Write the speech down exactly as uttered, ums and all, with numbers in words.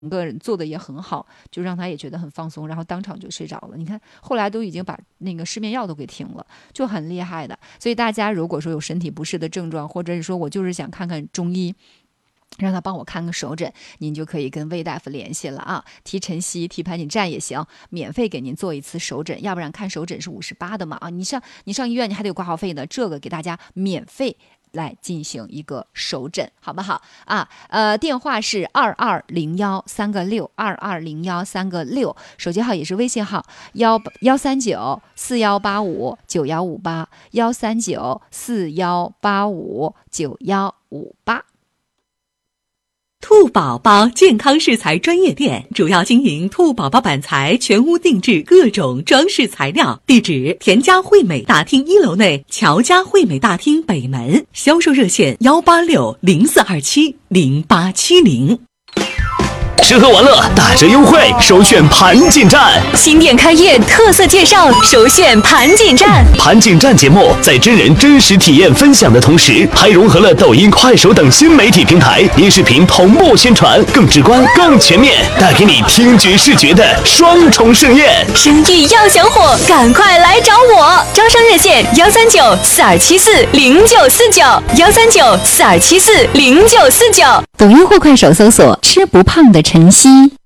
个人做的也很好，就让他也觉得很放松，然后当场就睡着了。你看后来都已经把那个失眠药都给停了，就很厉害的。所以大家如果说有身体不适的症状，或者是说我就是想看看中医，让他帮我看个手诊，您就可以跟魏大夫联系了啊，提晨曦提盘锦站也行，免费给您做一次手诊，要不然看手诊是五十八的嘛啊，你上你上医院你还得有挂号费呢，这个给大家免费来进行一个手诊，好不好啊？呃，电话是二二零幺三个六二二零幺三个六，手机号也是微信号幺幺三九四幺八五九幺五八幺三九四幺八五九幺五八。 兔宝宝健康饰材专业店主要经营兔宝宝板材全屋定制各种装饰材料，地址田家惠美大厅一楼内乔家惠美大厅北门，销售热线幺八六零四二七零八七零。 吃喝玩乐打折优惠，首选盘锦站。 新店开业特色介绍，首选盘锦站。 盘锦站节目在真人真实体验分享的同时，还融合了抖音、快手等新媒体平台，音视频同步宣传，更直观、更全面，带给你听觉视觉的双重盛宴。 生意要想火，赶快来找我！招商热线幺三九四二七四零九四九幺三九四二七四零九四九。 抖音或快手搜索“吃不胖的晨曦”。